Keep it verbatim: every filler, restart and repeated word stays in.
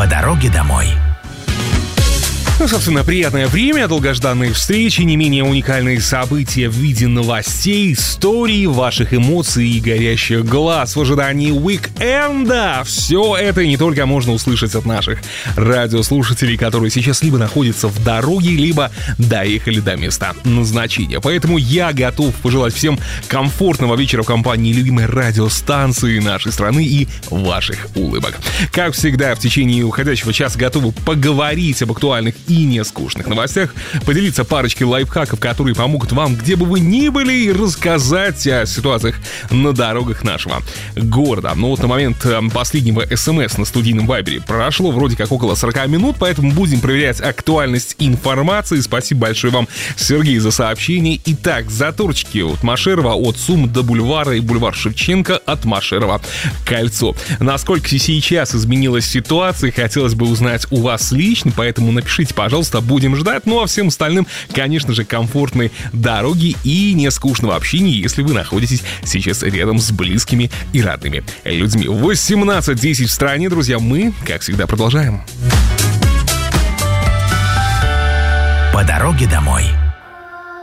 По дороге домой. Ну, собственно, приятное время, долгожданные встречи, не менее уникальные события в виде новостей, историй, ваших эмоций и горящих глаз в ожидании уикенда. Все это не только можно услышать от наших радиослушателей, которые сейчас либо находятся в дороге, либо доехали до места назначения. Поэтому я готов пожелать всем комфортного вечера в компании любимой радиостанции нашей страны и ваших улыбок. Как всегда, в течение уходящего часа готовы поговорить об актуальных и не скучных новостях, поделиться парочкой лайфхаков, которые помогут вам, где бы вы ни были, и рассказать о ситуациях на дорогах нашего города. Но вот на момент последнего смс на студийном вайбере прошло вроде как около сорок минут, поэтому будем проверять актуальность информации. Спасибо большое вам, Сергей, за сообщение. Итак, заторчики от Машерова, от Сум до Бульвара и Бульвар Шевченко от Машерова кольцо. Насколько сейчас изменилась ситуация, хотелось бы узнать у вас лично, поэтому напишите, пожалуйста, будем ждать. Ну а всем остальным, конечно же, комфортной дороги и не скучного общения, если вы находитесь сейчас рядом с близкими и родными людьми. восемнадцать десять в стране, друзья, мы, как всегда, продолжаем. По дороге домой.